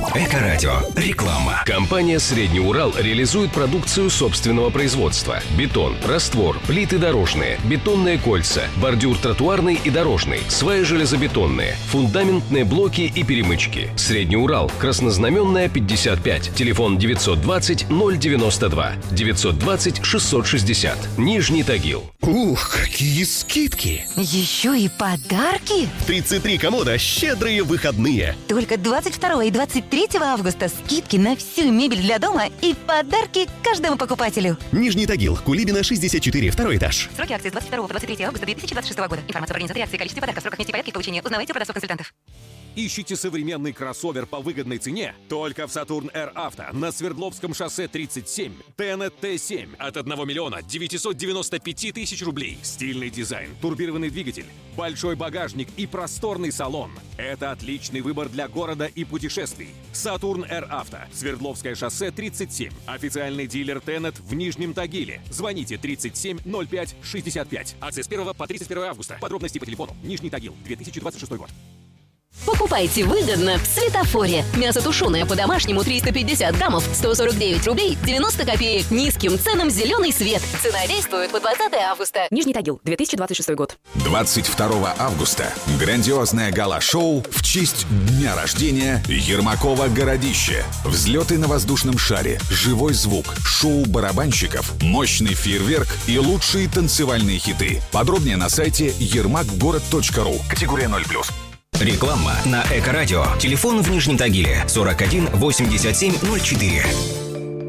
Эко-радио. Реклама. Компания «Средний Урал» реализует продукцию собственного производства. Бетон, раствор, плиты дорожные, бетонные кольца, бордюр тротуарный и дорожный, сваи железобетонные, фундаментные блоки и перемычки. «Средний Урал», Краснознаменная, 55. Телефон 920 092 920 660. Нижний Тагил. Ух, какие скидки! Еще и подарки! 33 комода, щедрые выходные. Только 22 и 23 августа скидки на всю мебель для дома и подарки каждому покупателю. Нижний Тагил, Кулибина, 64, второй этаж. Сроки акции с 22 по 23 августа 2026 года. Информация об организации акции, количестве подарков, сроках нести порядке получения узнавайте у продавцов-консультантов. Ищите современный кроссовер по выгодной цене? Только в Saturn Air Auto на Свердловском шоссе 37. Tennet T7 от 1 миллиона 995 тысяч рублей. Стильный дизайн, турбированный двигатель, большой багажник и просторный салон. Это отличный выбор для города и путешествий. Saturn Air Auto. Свердловское шоссе 37. Официальный дилер Tennet в Нижнем Тагиле. Звоните 37 05 65. Акция с 1 по 31 августа. Подробности по телефону. Нижний Тагил, 2026 год. Покупайте выгодно в Светофоре. Мясо тушеное по-домашнему 350 граммов, 149 рублей 90 копеек. Низким ценам зеленый свет. Цена действует по 20 августа. Нижний Тагил, 2026 год. 22 августа. Грандиозное гала-шоу в честь дня рождения Ермакова городище. Взлеты на воздушном шаре, живой звук, шоу барабанщиков, мощный фейерверк и лучшие танцевальные хиты. Подробнее на сайте yermakgorod.ru. Категория 0+. Реклама на Эко-радио. Телефон в Нижнем Тагиле 41 87 04.